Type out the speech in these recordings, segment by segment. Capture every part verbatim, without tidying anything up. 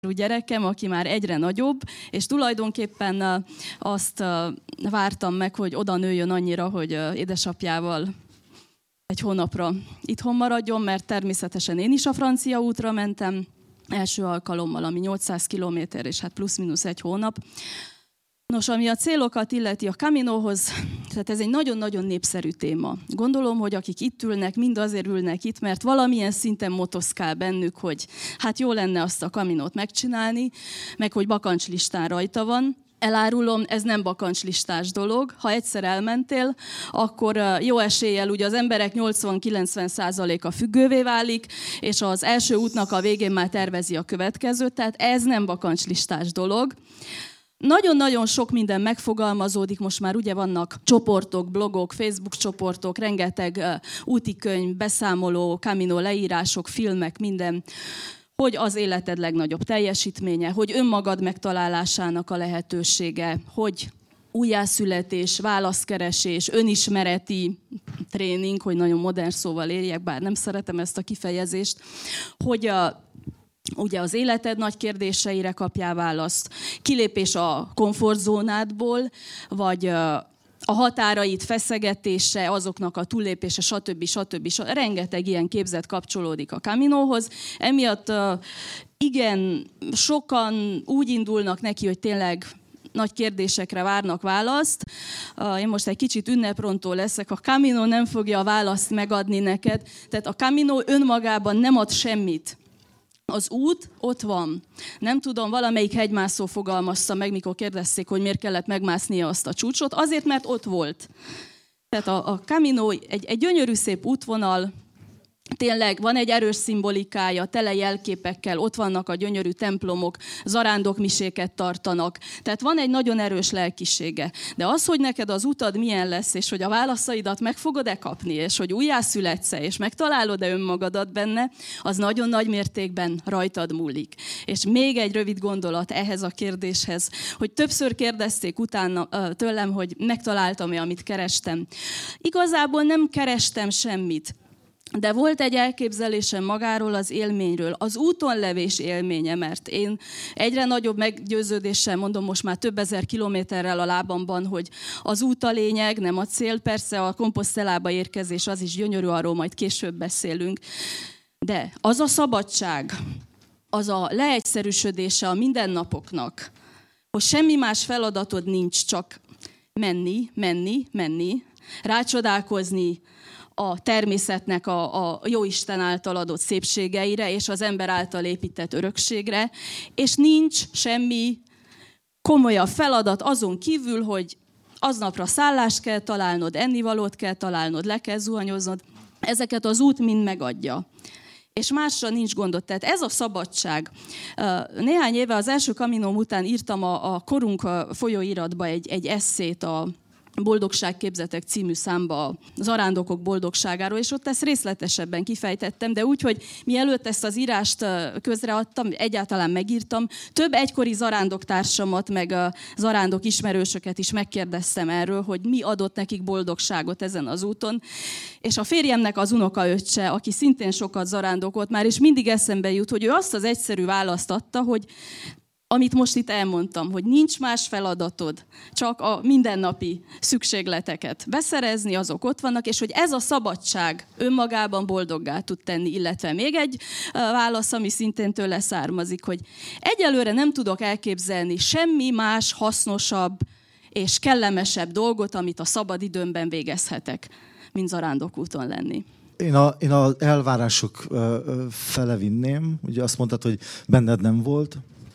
gyerekem, aki már egyre nagyobb, és tulajdonképpen azt vártam meg, hogy oda nőjön annyira, hogy édesapjával egy hónapra itthon maradjon, mert természetesen én is a francia útra mentem, első alkalommal, ami nyolcszáz kilométer, és hát plusz-minusz egy hónap. Nos, ami a célokat illeti a Caminohoz, tehát ez egy nagyon-nagyon népszerű téma. Gondolom, hogy akik itt ülnek, mind azért ülnek itt, mert valamilyen szinten motoszkál bennük, hogy hát jó lenne azt a Caminót megcsinálni, meg hogy bakancslistán rajta van. Elárulom, ez nem bakancslistás dolog. Ha egyszer elmentél, akkor jó eséllyel ugye az emberek nyolcvan-kilencven százaléka függővé válik, és az első útnak a végén már tervezi a következőt, tehát ez nem bakancslistás dolog. Nagyon-nagyon sok minden megfogalmazódik, most már ugye vannak csoportok, blogok, Facebook csoportok, rengeteg uh, útikönyv, beszámoló, Camino leírások, filmek, minden, hogy az életed legnagyobb teljesítménye, hogy önmagad megtalálásának a lehetősége, hogy újjászületés, válaszkeresés, önismereti tréning, hogy nagyon modern szóval érjek, bár nem szeretem ezt a kifejezést, hogy a ugye az életed nagy kérdéseire kapjál választ, kilépés a komfortzónádból, vagy a határait feszegetése, azoknak a túllépése, stb. stb. stb. Rengeteg ilyen képzet kapcsolódik a Caminohoz. Emiatt igen, sokan úgy indulnak neki, hogy tényleg nagy kérdésekre várnak választ. Én most egy kicsit ünneprontó leszek. A Camino nem fogja a választ megadni neked. Tehát a Camino önmagában nem ad semmit. Az út ott van. Nem tudom, valamelyik hegymászó fogalmazta meg, mikor kérdezték, hogy miért kellett megmásznia azt a csúcsot. Azért, mert ott volt. Tehát a, a Camino egy, egy gyönyörű szép útvonal, tényleg van egy erős szimbolikája, tele jelképekkel, ott vannak a gyönyörű templomok, zarándokmiséket tartanak. Tehát van egy nagyon erős lelkisége. De az, hogy neked az utad milyen lesz, és hogy a válaszaidat meg fogod-e kapni, és hogy újjászületsz-e, és megtalálod-e önmagadat benne, az nagyon nagy mértékben rajtad múlik. És még egy rövid gondolat ehhez a kérdéshez, hogy többször kérdezték utána tőlem, hogy megtaláltam-e, amit kerestem. Igazából nem kerestem semmit. De volt egy elképzelésem magáról az élményről, az úton levés élménye, mert én egyre nagyobb meggyőződéssel mondom most már több ezer kilométerrel a lábamban, hogy az út a lényeg, nem a cél. Persze a Compostelába érkezés az is gyönyörű, arról majd később beszélünk. De az a szabadság, az a leegyszerűsödése a mindennapoknak, hogy semmi más feladatod nincs, csak menni, menni, menni, rácsodálkozni a természetnek a, a jóisten által adott szépségeire, és az ember által épített örökségre, és nincs semmi komolyabb feladat azon kívül, hogy aznapra szállást kell találnod, ennivalót kell találnod, le kell zuhanyoznod. Ezeket az út mind megadja. És másra nincs gondot. Tehát ez a szabadság. Néhány éve az első Caminóm után írtam a, a Korunk folyóiratba egy, egy esszét a Boldogságképzetek című számba a zarándokok boldogságáról, és ott ezt részletesebben kifejtettem, de úgy, hogy mielőtt ezt az írást közreadtam, egyáltalán megírtam, több egykori zarándoktársamat, meg a zarándok ismerősöket is megkérdeztem erről, hogy mi adott nekik boldogságot ezen az úton. És a férjemnek az unokaöccse, aki szintén sokat zarándokolt már, és mindig eszembe jut, hogy ő azt az egyszerű választ adta, hogy amit most itt elmondtam, hogy nincs más feladatod, csak a mindennapi szükségleteket beszerezni, azok ott vannak, és hogy ez a szabadság önmagában boldoggá tud tenni, illetve még egy válasz, ami szintén tőle származik, hogy egyelőre nem tudok elképzelni semmi más hasznosabb és kellemesebb dolgot, amit a szabad időmben végezhetek, mint zarándokúton lenni. Én, a, én az elvárások fele vinném, ugye azt mondtad, hogy benned nem volt,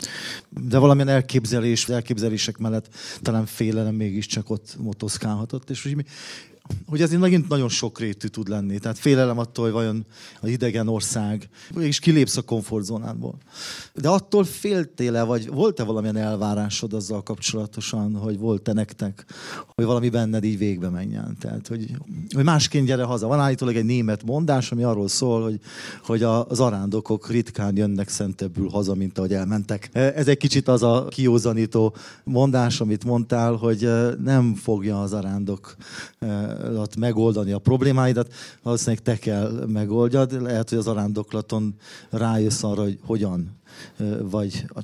de valamilyen elképzelés, elképzelések mellett talán félelem mégiscsak ott motoszkálhatott, és hogy, hogy ez megint nagyon sokrétű tud lenni. Tehát félelem attól, hogy vajon az idegen ország, és kilépsz a komfortzónádból. De attól féltél-e, vagy volt-e valamilyen elvárásod azzal kapcsolatosan, hogy volt-e nektek, hogy valami benned így végbe menjen? Tehát, hogy, hogy másként gyere haza. Van állítólag egy német mondás, ami arról szól, hogy, hogy a zarándokok ritkán jönnek szentebbül haza, mint ahogy elmentek. Ez egy kicsit az a kiózanító mondás, amit mondtál, hogy nem fogja a zarándok alatt megoldani a problémáidat, valószínűleg te kell megoldjad. Lehet, hogy az arándoklaton rájössz arra, hogy hogyan vagy